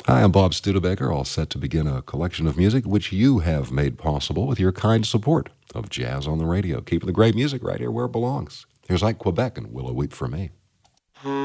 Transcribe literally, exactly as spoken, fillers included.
Hi, I'm Bob Studebaker, all set to begin a collection of music which you have made possible with your kind support of Jazz on the Radio, keeping the great music right here where it belongs. Here's like Quebec and Willow Weep for Me.